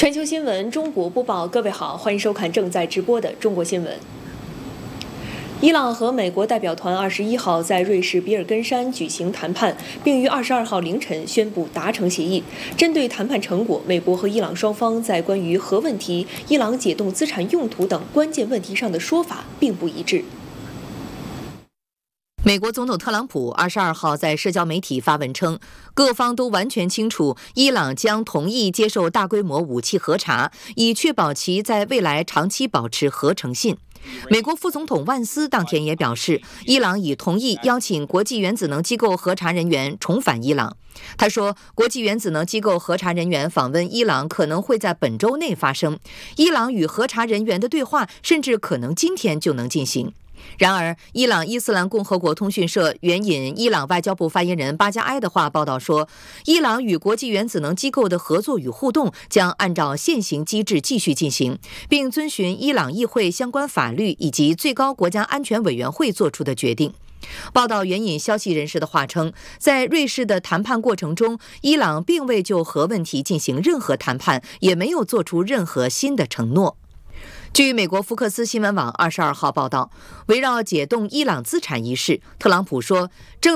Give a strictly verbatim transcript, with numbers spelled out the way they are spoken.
全球新闻中国播报，各位好，欢迎收看正在直播的中国新闻。伊朗和美国代表团二十一号在瑞士比尔根山举行谈判，并于二十二号凌晨宣布达成协议。针对谈判成果，美国和伊朗双方在关于核问题、伊朗解冻资产用途等关键问题上的说法并不一致。 美国总统特朗普二十二号在社交媒体发文称，各方都完全清楚，伊朗将同意接受大规模武器核查，以确保其在未来长期保持核诚信。美国副总统万斯当天也表示，伊朗已同意邀请国际原子能机构核查人员重返伊朗。他说，国际原子能机构核查人员访问伊朗可能会在本周内发生，伊朗与核查人员的对话甚至可能今天就能进行。然而，伊朗伊斯兰共和国通讯社援引伊朗外交部发言人巴加埃的话报道说，伊朗与国际原子能机构的合作与互动将按照现行机制继续进行，并遵循伊朗议会相关法律以及最高国家安全委员会作出的决定。报道援引消息人士的话称，在瑞士的谈判过程中，伊朗并未就核问题进行任何谈判，也没有做出任何新的承诺。据美国福克斯新闻网二十二号报道，围绕解冻伊朗资产一事，特朗普说，正